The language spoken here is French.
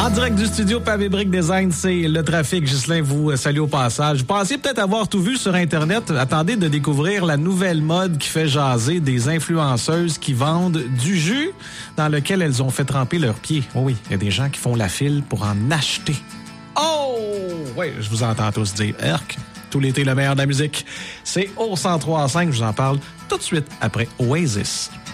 En direct du studio Pavé Brick Design, c'est le trafic. Ghislain vous salue au passage. Vous pensiez peut-être avoir tout vu sur Internet. Attendez de découvrir la nouvelle mode qui fait jaser des influenceuses qui vendent du jus dans lequel elles ont fait tremper leurs pieds. Oh oui, il y a des gens qui font la file pour en acheter. Oh! Oui, je vous entends tous dire « Erk ». Tout l'été, le meilleur de la musique. C'est au 103.5, je vous en parle tout de suite après Oasis.